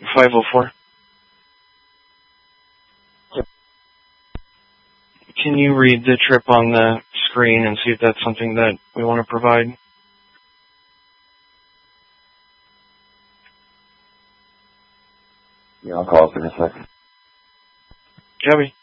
504. Can you read the trip on the screen and see if that's something that we want to provide? Yeah, I'll call us in a second. Copy.